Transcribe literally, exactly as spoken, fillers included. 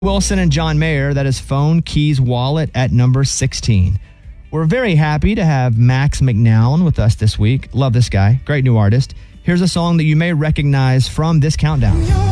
Wilson and John Mayer, that is Phone Keys Wallet at number sixteen. We're very happy to have Max McNown with us this week. Love this guy. Great new artist. Here's a song that you may recognize from this countdown.